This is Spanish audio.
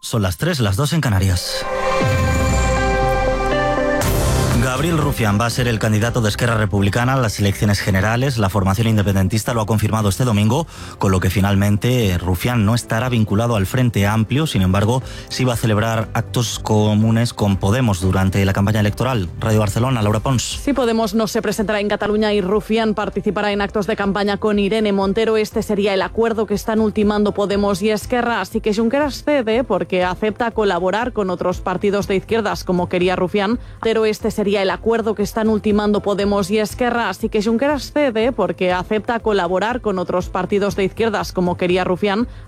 Son las 3, las 2 en Canarias. Gabriel Rufián va a ser el candidato de Esquerra Republicana a las elecciones generales. La formación independentista lo ha confirmado este domingo, con lo que finalmente Rufián no estará vinculado al Frente Amplio. Sin embargo, sí va a celebrar actos comunes con Podemos durante la campaña electoral. Radio Barcelona, Laura Pons. Sí, Podemos no se presentará en Cataluña y Rufián participará en actos de campaña con Irene Montero. Este sería el acuerdo que están ultimando Podemos y Esquerra. Así que Junqueras cede porque acepta colaborar con otros partidos de izquierdas, como quería Rufián, pero este sería el acuerdo que están ultimando Podemos y Esquerra, así que Junqueras cede porque acepta colaborar con otros partidos de izquierdas, como quería Rufián,